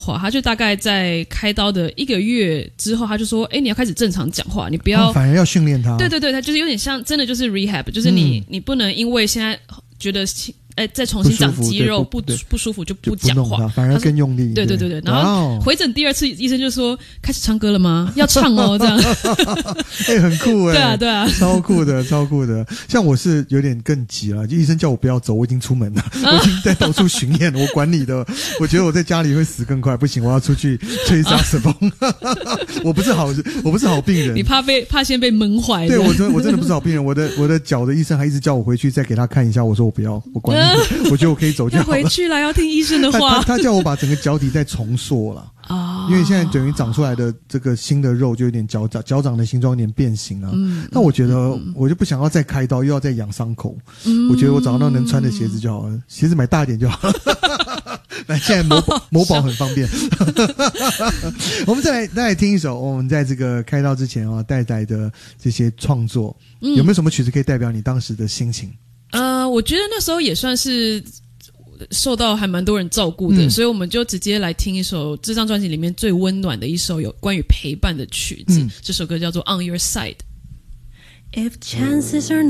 他就大概在开刀的1个月之后，他就说：“你要开始正常讲话，你不要、 反而要训练他。” 对，他就是有点像，真的就是 rehab， 就是你不能因为现在觉得再重新长肌肉不舒服就不讲话， 反而更用力。 对，然后回诊第2次，医生就说：“开始唱歌了吗？要唱哦。”这样， 很酷对啊， 超酷的。像我是有点更急了，就医生叫我不要走，我已经出门了，我已经在到处巡演，我管你的，我觉得我在家里会死更快，不行，我要出去吹萨克斯风。我不是好病人， 你怕先被闷坏。 对，我真的不是好病人，我的脚的医生还一直叫我回去再给他看一下，我说我不要，我管你，我觉得我可以走就好了。 要回去了，要听医生的话。 他叫我把整个脚底再重塑了。因为现在等于长出来的这个新的肉就有点脚掌的形状有点变形啊。那我觉得我就不想要再开刀，又要再养伤口。我觉得我找到能穿的鞋子就好了，鞋子买大一点就好了。来，现在某宝很方便。我们再来听一首我们在这个开刀之前带来的这些创作，有没有什么曲子可以代表你当时的心情？ 我觉得那时候也算是受到还蛮多人照顾的，所以我们就直接来听一首这张专辑里面最温暖的一首有关于陪伴的曲子。这首歌叫做 On Your Side。 If chances are